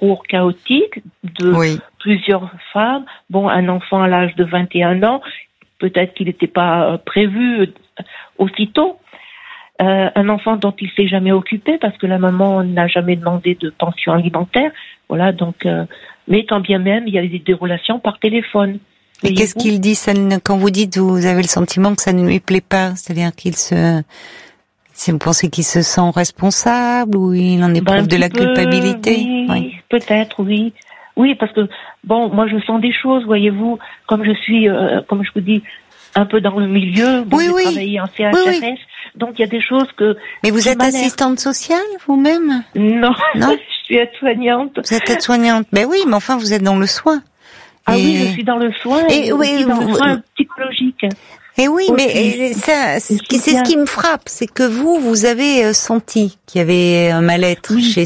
parcours chaotique de plusieurs femmes. Bon, un enfant à l'âge de 21 ans, peut-être qu'il n'était pas prévu aussitôt. Un enfant dont il s'est jamais occupé parce que la maman n'a jamais demandé de pension alimentaire. Voilà, donc, mais quand bien même, il y a des relations par téléphone. Et qu'est-ce qu'il dit, ça, quand vous dites, vous avez le sentiment que ça ne lui plaît pas? C'est-à-dire vous pensez qu'il se sent responsable ou il en éprouve de la culpabilité? Oui, peut-être, oui. Oui, parce que, bon, moi je sens des choses, voyez-vous, comme je suis, comme je vous dis, un peu dans le milieu, bon, j'ai travaillé en CHRS, donc il y a des choses que... Mais vous êtes assistante sociale, vous-même? Non, je suis aide-soignante. Vous êtes aide-soignante? Ben oui, mais enfin, vous êtes dans le soin. Ah oui, je suis dans le soin et aussi dans le soin psychologique. Et oui, mais ça, c'est ce qui me frappe, c'est que vous avez senti qu'il y avait un mal-être chez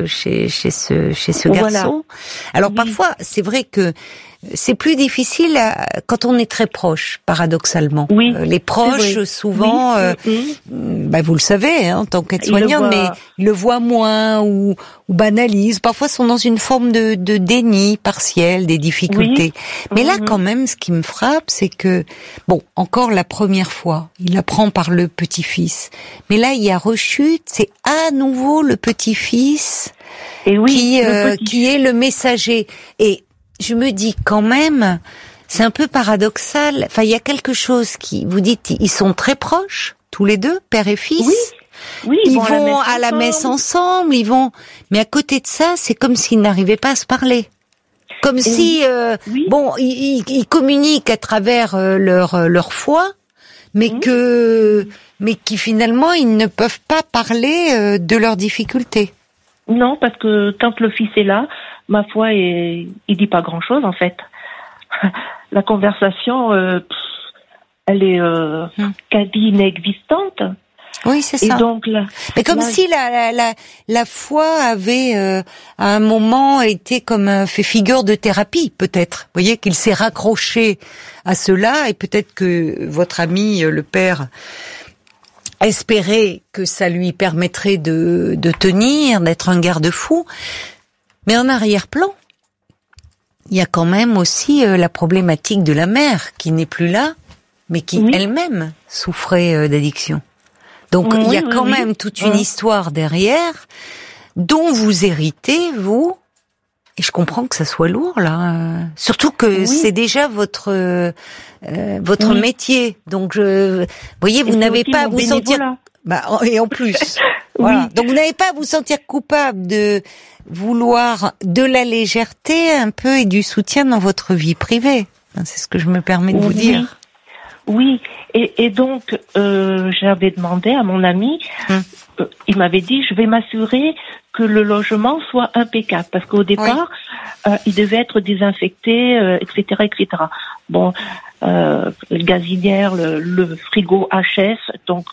ce garçon. Alors parfois, c'est vrai que c'est plus difficile quand on est très proche, paradoxalement. Oui, les proches, souvent, vous le savez, en tant qu'aide-soignante, mais ils le voient moins ou banalisent. Parfois, sont dans une forme de déni partiel des difficultés. Mais là, quand même, ce qui me frappe, c'est que, bon, encore la première fois, il apprend par le petit-fils. Mais là, il y a rechute, c'est à nouveau le petit-fils qui est le messager. Et je me dis quand même, c'est un peu paradoxal. Enfin, il y a quelque chose qui, vous dites, ils sont très proches, tous les deux, père et fils. Oui, ils vont à la messe ensemble, mais à côté de ça, c'est comme s'ils n'arrivaient pas à se parler. Comme si, ils communiquent à travers leur foi, mais qui finalement, ils ne peuvent pas parler de leurs difficultés. Non, parce que quand le fils est là, ma foi, il dit pas grand-chose en fait. La conversation, elle est quasi inexistante. Oui, c'est ça. Et donc, mais comme si la foi avait à un moment été comme fait figure de thérapie, peut-être. Vous voyez qu'il s'est raccroché à cela et peut-être que votre ami, le père, espérait que ça lui permettrait de tenir, d'être un garde-fou. Mais en arrière-plan, il y a quand même aussi la problématique de la mère qui n'est plus là, mais qui elle-même souffrait d'addiction. Donc il y a quand même toute une histoire derrière dont vous héritez, vous, et je comprends que ça soit lourd là, surtout que c'est déjà votre métier. Donc vous voyez, vous n'avez pas à vous sentir et en plus voilà. Donc vous n'avez pas à vous sentir coupable de vouloir de la légèreté un peu et du soutien dans votre vie privée. C'est ce que je me permets de vous dire. Oui, et donc j'avais demandé à mon ami, il m'avait dit je vais m'assurer que le logement soit impeccable parce qu'au départ il devait être désinfecté, etc., etc. Bon, le gazinière, le frigo HS, donc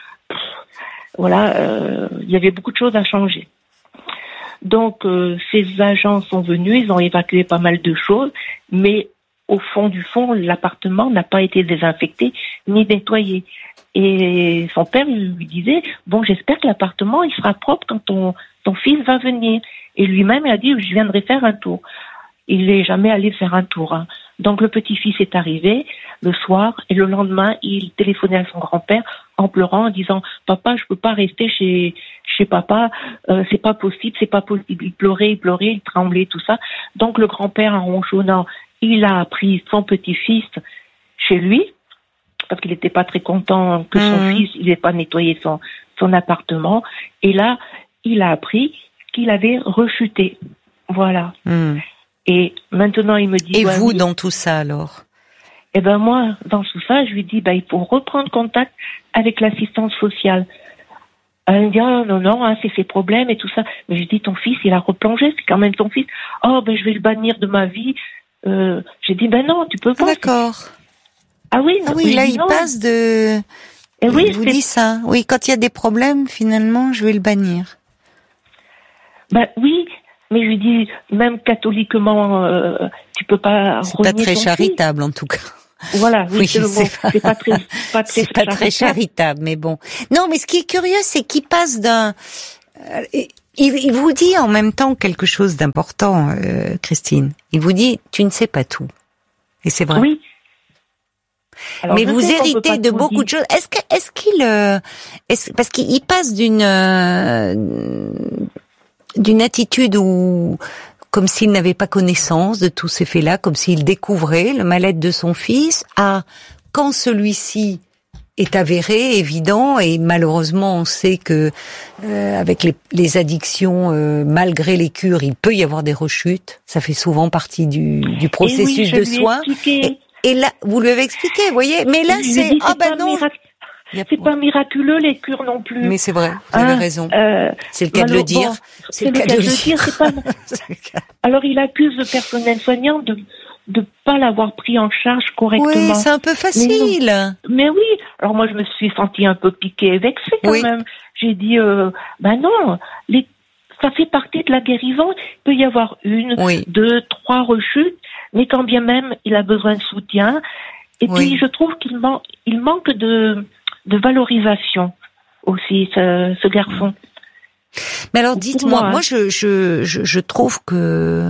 voilà, il y avait beaucoup de choses à changer. Donc ces agents sont venus, ils ont évacué pas mal de choses, mais au fond du fond, l'appartement n'a pas été désinfecté ni nettoyé. Et son père lui disait, bon, j'espère que l'appartement, il sera propre quand ton fils va venir. Et lui-même, il a dit, je viendrai faire un tour. Il n'est jamais allé faire un tour. Hein. Donc le petit-fils est arrivé le soir et le lendemain, il téléphonait à son grand-père en pleurant, en disant, papa, je peux pas rester chez papa, c'est pas possible. Il pleurait, il tremblait, tout ça. Donc le grand-père, en ronchonnant, il a pris son petit-fils chez lui, parce qu'il n'était pas très content que son fils n'ait pas nettoyé son appartement. Et là, il a appris qu'il avait rechuté. Voilà. Et maintenant, il me dit... Et vous, dans tout ça, alors? Eh ben moi, dans tout ça, je lui dis, il faut reprendre contact avec l'assistance sociale. Elle me dit, non, c'est ses problèmes et tout ça. Mais je dis, ton fils, il a replongé, c'est quand même ton fils. Oh, je vais le bannir de ma vie. J'ai dit, non, tu peux pas. D'accord. Ah oui, là, il passe de... Et oui, il vous dit ça. Oui, quand il y a des problèmes, finalement, je vais le bannir. Oui, mais je lui dis, même catholiquement, tu peux pas c'est pas très charitable, en tout cas. Voilà, oui, c'est le mot. C'est pas très charitable, mais bon. Non, mais ce qui est curieux, c'est qu'il passe d'un... Il vous dit en même temps quelque chose d'important, Christine. Il vous dit, tu ne sais pas tout. Et c'est vrai. Oui. Alors, mais vous héritez de beaucoup de choses. Est-ce qu'il, parce qu'il passe d'une attitude où, comme s'il n'avait pas connaissance de tous ces faits-là, comme s'il découvrait le mal-être de son fils, à quand celui-ci est avéré, évident, et malheureusement on sait que avec les addictions, malgré les cures, il peut y avoir des rechutes. Ça fait souvent partie du processus de soins. Et là, vous lui avez expliqué, vous voyez. Mais là, c'est non. C'est pas miraculeux les cures non plus. Mais c'est vrai, vous avez raison. C'est le cas de le dire. C'est le cas de le dire. C'est pas... Alors il accuse le personnel soignant de pas l'avoir pris en charge correctement. Oui, c'est un peu facile. Mais oui. Alors moi je me suis sentie un peu piquée et vexée quand même. J'ai dit non, ça fait partie de la guérison. Il peut y avoir 1, 2, 3 rechutes, mais quand bien même il a besoin de soutien. Et puis je trouve qu'il manque de valorisation aussi, ce garçon. Mais alors dites-moi, moi je trouve que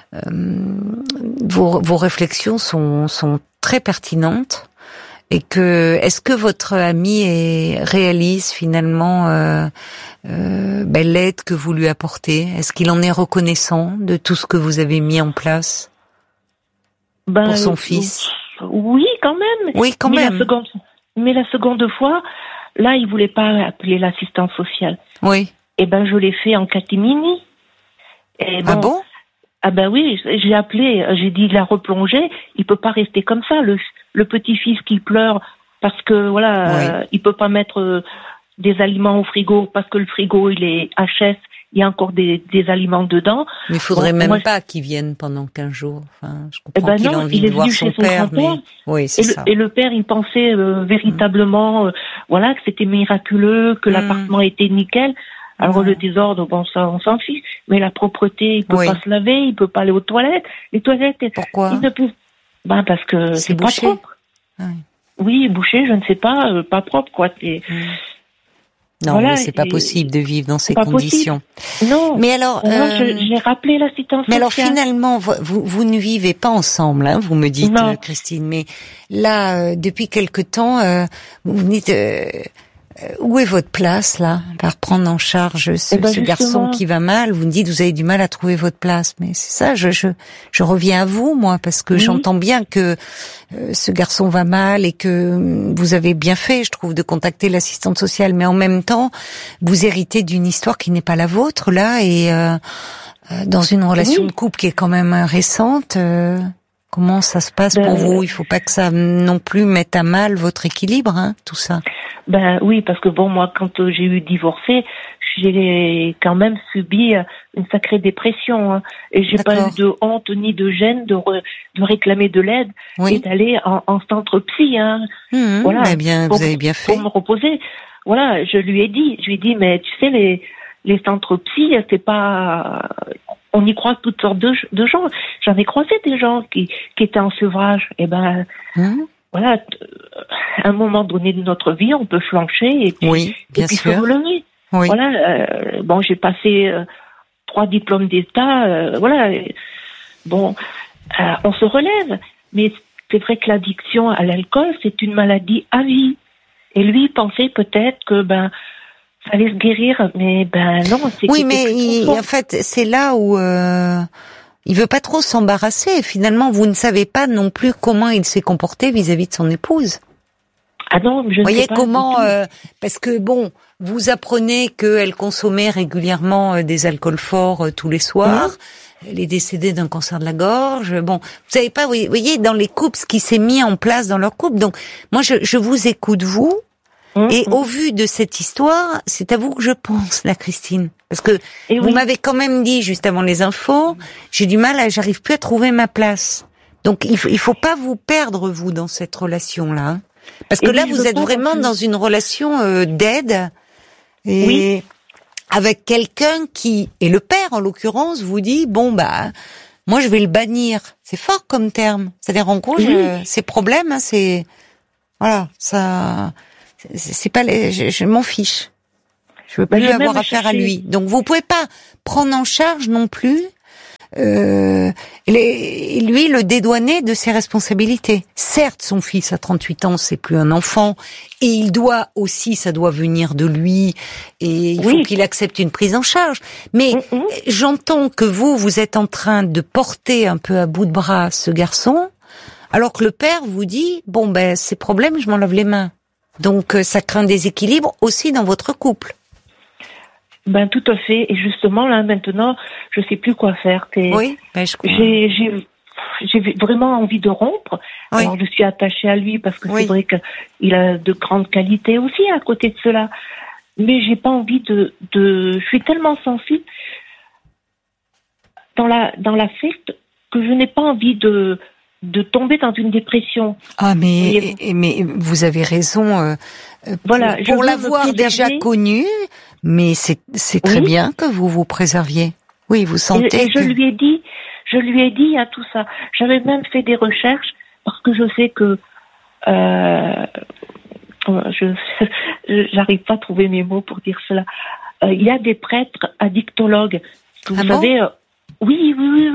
vos réflexions sont très pertinentes et que est-ce que votre ami réalise finalement l'aide que vous lui apportez? Est-ce qu'il en est reconnaissant de tout ce que vous avez mis en place pour son fils? Oui, quand même. Oui, quand même. Mais la seconde fois, là, il voulait pas appeler l'assistante sociale. Oui. Eh ben, je l'ai fait en catimini. Et bon, ah bon? Ah ben oui, j'ai appelé, j'ai dit de la replonger. Il peut pas rester comme ça, le petit-fils qui pleure parce que il peut pas mettre des aliments au frigo parce que le frigo il est HS. Il y a encore des aliments dedans. Mais il faudrait pas qu'il vienne pendant 15 jours. Enfin, je comprends qu'il a envie de voir son père, mais oui, c'est ça. Et le père, il pensait véritablement, que c'était miraculeux, que l'appartement était nickel. Alors le désordre, ça, on s'en fiche. Mais la propreté, il peut pas se laver, il peut pas aller aux toilettes. Les toilettes, pourquoi? Il ne peut. Parce que c'est pas propre. Oui, bouché, je ne sais pas, pas propre quoi. Non, mais c'est pas possible de vivre dans ces conditions. Possible. Non. Mais alors, j'ai rappelé l'assistance sociale. Mais alors finalement, vous ne vivez pas ensemble, hein, vous me dites, Christine. Mais là, depuis quelque temps, vous venez où est votre place là, par prendre en charge ce garçon qui va mal? Vous me dites, vous avez du mal à trouver votre place, mais c'est ça. Je reviens à vous, moi, parce que j'entends bien que ce garçon va mal et que vous avez bien fait, je trouve, de contacter l'assistante sociale, mais en même temps, vous héritez d'une histoire qui n'est pas la vôtre là, et dans une relation de couple qui est quand même récente. Comment ça se passe pour vous? Il faut pas que ça non plus mette à mal votre équilibre, hein, tout ça. Oui, parce que moi, quand j'ai eu divorcé, j'ai quand même subi une sacrée dépression, hein, et j'ai pas eu de honte ni de gêne de réclamer de l'aide et d'aller en centre psy, hein. Eh bien, vous avez bien fait. Pour me reposer. Voilà, je lui ai dit, mais tu sais, les centres psy, c'est pas, on y croise toutes sortes de gens. J'en ai croisé des gens qui étaient en sevrage. Voilà, à un moment donné de notre vie, on peut flancher et puis, se relever. Oui. Voilà, j'ai passé 3 diplômes d'État, on se relève. Mais c'est vrai que l'addiction à l'alcool, c'est une maladie à vie. Et lui, il pensait peut-être que ça allait se guérir, mais non. Oui, mais en fait, c'est là où il veut pas trop s'embarrasser. Finalement, vous ne savez pas non plus comment il s'est comporté vis-à-vis de son épouse. Ah non, je ne sais pas. Vous voyez comment parce que vous apprenez qu'elle consommait régulièrement des alcools forts tous les soirs. Elle est décédée d'un cancer de la gorge. Vous savez pas, vous voyez, dans les couples, ce qui s'est mis en place dans leur couple. Donc, moi, je vous écoute, vous. Et au vu de cette histoire, c'est à vous que je pense, là, Christine. Parce que vous m'avez quand même dit, juste avant les infos, j'ai du mal, j'arrive plus à trouver ma place. Donc, il faut pas vous perdre, vous, dans cette relation-là. Hein. Parce que là, vous êtes vraiment dans une relation d'aide. Et avec quelqu'un qui, et le père, en l'occurrence, vous dit, moi, je vais le bannir. C'est fort comme terme. C'est-à-dire, en gros, ces problèmes, hein, c'est, voilà, ça, c'est pas je m'en fiche. Je veux plus avoir affaire à lui. Donc vous pouvez pas prendre en charge non plus lui le dédouaner de ses responsabilités. Certes, son fils a 38 ans, c'est plus un enfant, et il doit aussi, ça doit venir de lui, et il faut qu'il accepte une prise en charge. Mais j'entends que vous êtes en train de porter un peu à bout de bras ce garçon, alors que le père vous dit, bon ben ces problèmes, je m'en lave les mains. Donc ça crée un déséquilibre aussi dans votre couple. Ben tout à fait. Et justement là maintenant, je sais plus quoi faire. Oui, ben je comprends. J'ai vraiment envie de rompre. Oui. Alors je suis attachée à lui parce que c'est vrai qu'il a de grandes qualités aussi à côté de cela. Mais j'ai pas envie je suis tellement sensible dans l'affect que je n'ai pas envie de tomber dans une dépression. Ah mais vous avez raison. Voilà, pour l'avoir déjà connu, mais c'est très bien que vous vous préserviez. Oui, vous sentez. Et je lui ai dit il y a tout ça. J'avais même fait des recherches parce que je sais que j'arrive pas à trouver mes mots pour dire cela. Il y a des prêtres addictologues. Vous savez. Oui.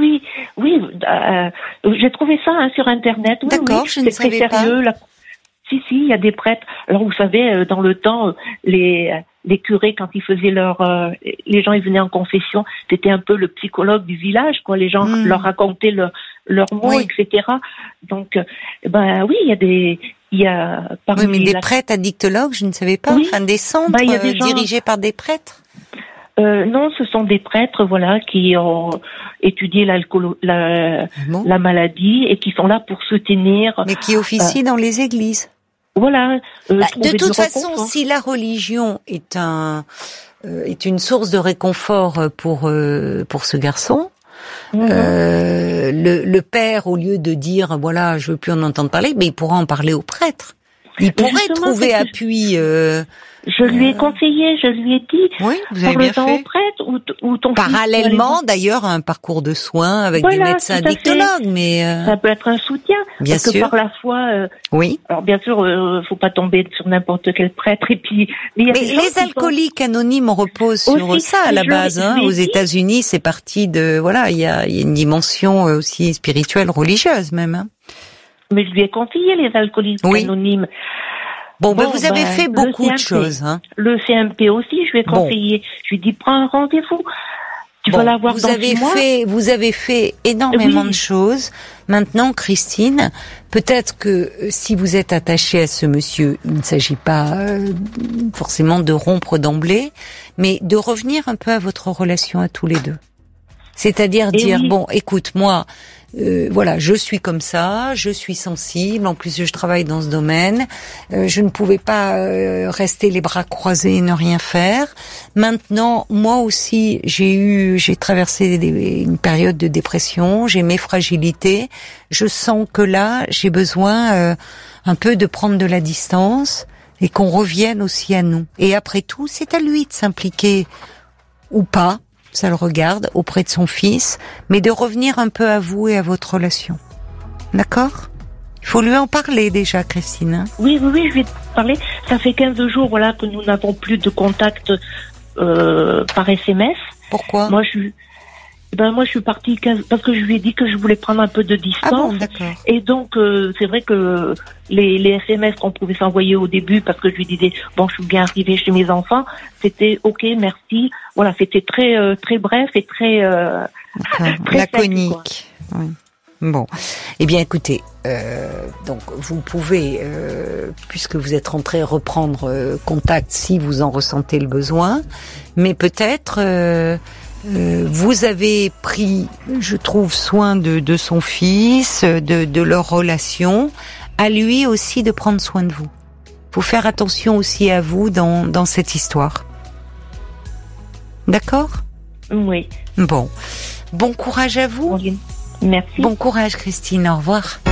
J'ai trouvé ça sur Internet. Oui, d'accord, je ne savais pas. C'est très sérieux. Si, il y a des prêtres. Alors, vous savez, dans le temps, les curés, quand ils faisaient les gens, ils venaient en confession, c'était un peu le psychologue du village, quoi. Les gens leur racontaient leurs mots, etc. Donc, il y a parmi mais des prêtres addictologues, je ne savais pas. Enfin, des centres dirigés par des prêtres. Non, ce sont des prêtres, voilà, qui ont étudié la maladie et qui sont là pour soutenir. Mais qui officient dans les églises. Voilà. De toute façon, si la religion est une source de réconfort pour ce garçon, le père, au lieu de dire voilà, je veux plus en entendre parler, mais il pourra en parler au prêtre. Il pourrait trouver appui. Je lui ai conseillé, je lui ai dit. Oui, vous avez bien fait. Au prêtre ou ton parallèlement, d'ailleurs, à un parcours de soins avec des médecins addictologues, mais ça peut être un soutien. Bien parce sûr. Que par la fois. Oui. Alors bien sûr, faut pas tomber sur n'importe quel prêtre et puis. Mais les alcooliques anonymes reposent sur ça à la base. Aux États-Unis, c'est parti de il y a une dimension aussi spirituelle, religieuse même. Mais je lui ai conseillé les alcooliques anonymes. Bon, vous avez fait beaucoup de choses. Le CMP aussi, je lui ai conseillé. Je lui ai dit, prends un rendez-vous. Tu vas l'avoir dans 6 mois. Vous avez fait énormément de choses. Maintenant, Christine, peut-être que si vous êtes attachée à ce monsieur, il ne s'agit pas forcément de rompre d'emblée, mais de revenir un peu à votre relation à tous les deux. C'est-à-dire dire, bon, écoute, moi, je suis comme ça, je suis sensible, en plus je travaille dans ce domaine, je ne pouvais pas rester les bras croisés et ne rien faire. Maintenant, moi aussi, j'ai traversé une période de dépression, j'ai mes fragilités, je sens que là, j'ai besoin un peu de prendre de la distance et qu'on revienne aussi à nous. Et après tout, c'est à lui de s'impliquer ou pas. Ça le regarde auprès de son fils, mais de revenir un peu à vous et à votre relation. D'accord ? Il faut lui en parler déjà, Christine. Oui, je vais te parler. Ça fait 15 jours que nous n'avons plus de contact par SMS. Pourquoi ? Moi, je suis partie parce que je lui ai dit que je voulais prendre un peu de distance. Ah bon, d'accord. Et donc, c'est vrai que les SMS qu'on pouvait s'envoyer au début, parce que je lui disais, bon, je suis bien arrivée chez mes enfants, c'était OK, merci. Voilà, c'était très très bref et très très laconique. Oui. Bon, eh bien, écoutez, donc vous pouvez, puisque vous êtes rentré, reprendre contact si vous en ressentez le besoin, mais peut-être. Vous avez pris, je trouve, soin de son fils, de leur relation, à lui aussi de prendre soin de vous. Faut faire attention aussi à vous dans cette histoire. D'accord ? Oui. Bon courage à vous. Merci. Bon courage, Christine. Au revoir.